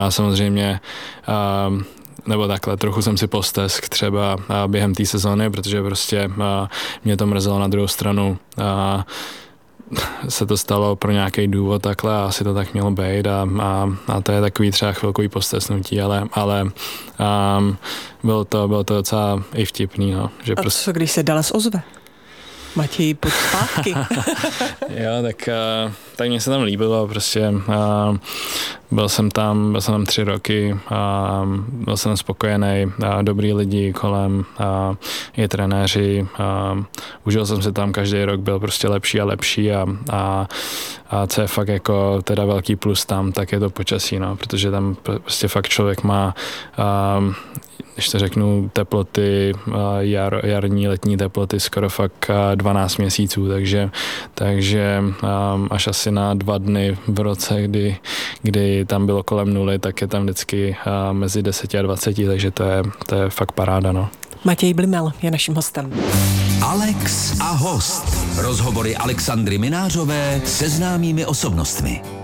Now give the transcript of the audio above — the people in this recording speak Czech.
A samozřejmě nebo takhle, trochu jsem si postesk třeba během té sezóny, protože prostě mě to mrzelo. Na druhou stranu se to stalo pro nějaký důvod takhle a asi to tak mělo být a to je takový třeba chvilkový postesnutí, ale bylo to docela i vtipný. No, že a co, když se Dallas ozve? Matěj, pojď zpátky. Jo, tak mně se tam líbilo, prostě byl jsem tam 3 roky, byl jsem spokojený, dobrý lidi kolem, i trenéři, užil jsem se tam, každý rok byl prostě lepší a lepší a co je fakt jako teda velký plus tam, tak je to počasí, no, protože tam prostě fakt člověk má když to řeknu, teploty, jarní, letní teploty skoro fakt 12 měsíců, takže až asi na 2 dny v roce, kdy tam bylo kolem 0, tak je tam vždycky mezi 10 a 20, takže to je fakt paráda, no. Matěj Blimel je naším hostem. Alex a host. Rozhovory Alexandry Minářové se známými osobnostmi.